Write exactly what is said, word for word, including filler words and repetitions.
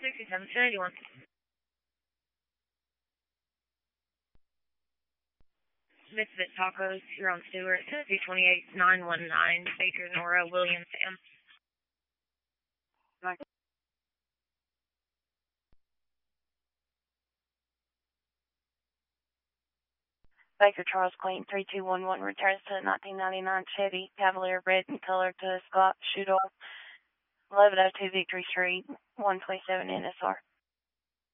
sixty-seven two eighty-one. Misfit Tacos, you're on Stewart, Tennessee twenty-eight nine one nine, Baker, Nora, Williams, Sam. Bye. Baker Charles Clayton three two one one returns to nineteen ninety-nine Chevy Cavalier red in color to Scott Shoodoff, eleven oh two Victory Street, one twenty-seven N S R.